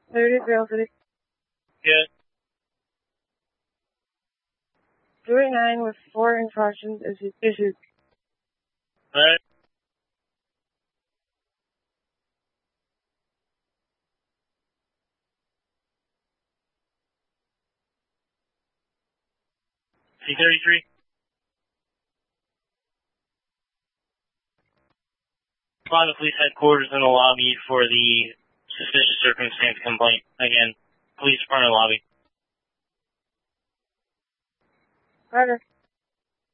30 City. Good. 39 with 4 infractions issued. Alright. C-33. Climb to police headquarters in the lobby for the suspicious circumstance complaint. Again, police department lobby. Roger.